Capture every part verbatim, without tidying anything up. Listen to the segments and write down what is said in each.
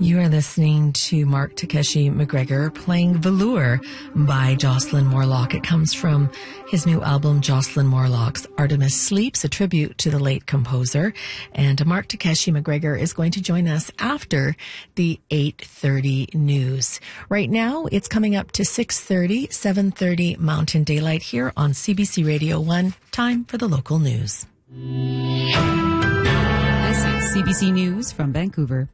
You are listening to Mark Takeshi McGregor playing Velour by Jocelyn Morlock. It comes from his new album, Jocelyn Morlock's Artemis Sleeps, a tribute to the late composer. And Mark Takeshi McGregor is going to join us after the eight thirty news. Right now, it's coming up to six thirty, seven thirty Mountain Daylight here on C B C Radio one. Time for the local news. This is C B C News from Vancouver.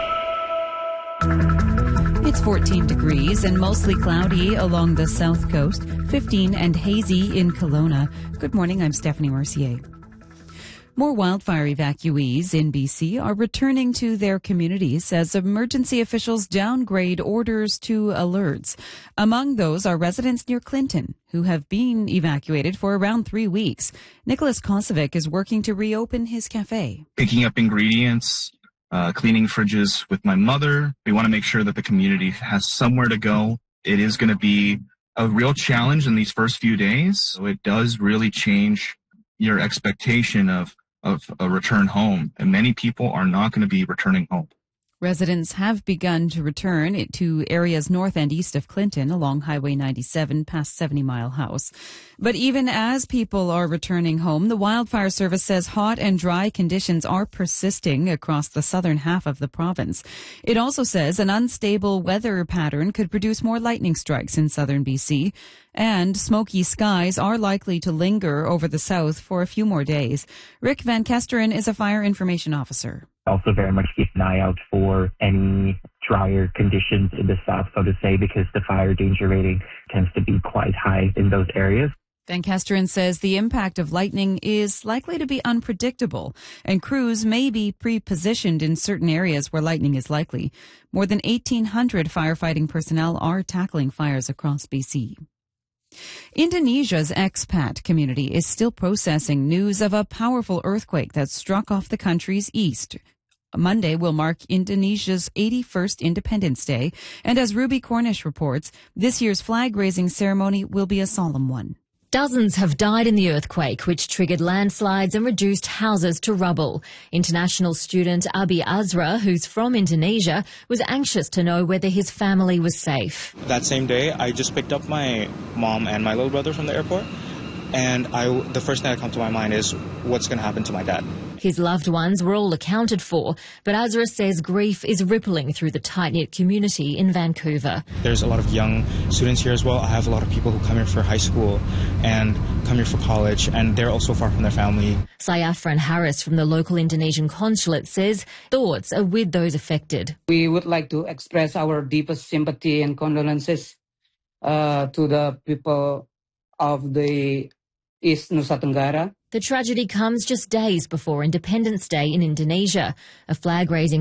It's fourteen degrees and mostly cloudy along the south coast, fifteen and hazy in Kelowna. Good morning, I'm Stephanie Mercier. More wildfire evacuees in B C are returning to their communities as emergency officials downgrade orders to alerts. Among those are residents near Clinton who have been evacuated for around three weeks. Nicholas Kosovic is working to reopen his cafe. Picking up ingredients, Uh, cleaning fridges with my mother. We want to make sure that the community has somewhere to go. It is going to be a real challenge in these first few days. So it does really change your expectation of, of a return home. And many people are not going to be returning home. Residents have begun to return to areas north and east of Clinton along Highway ninety-seven past seventy Mile House. But even as people are returning home, the Wildfire Service says hot and dry conditions are persisting across the southern half of the province. It also says an unstable weather pattern could produce more lightning strikes in southern B C, and smoky skies are likely to linger over the south for a few more days. Rick Van Kesteren is a fire information officer. Also very much keep an eye out for any drier conditions in the south, so to say, because the fire danger rating tends to be quite high in those areas. Van Kesteren says the impact of lightning is likely to be unpredictable, and crews may be pre-positioned in certain areas where lightning is likely. More than eighteen hundred firefighting personnel are tackling fires across B C. Indonesia's expat community is still processing news of a powerful earthquake that struck off the country's east. Monday will mark Indonesia's eighty-first Independence Day, and as Ruby Cornish reports, this year's flag-raising ceremony will be a solemn one. Dozens have died in the earthquake, which triggered landslides and reduced houses to rubble. International student Abi Azra, who's from Indonesia, was anxious to know whether his family was safe. That same day, I just picked up my mom and my little brother from the airport, and I, the first thing that comes to my mind is what's going to happen to my dad. His loved ones were all accounted for, but Azra says grief is rippling through the tight-knit community in Vancouver. There's a lot of young students here as well. I have a lot of people who come here for high school and come here for college, and they're also far from their family. Sayafran Harris from the local Indonesian consulate says thoughts are with those affected. We would like to express our deepest sympathy and condolences uh, to the people of the East Nusa Tenggara. The tragedy comes just days before Independence Day in Indonesia. A flag-raising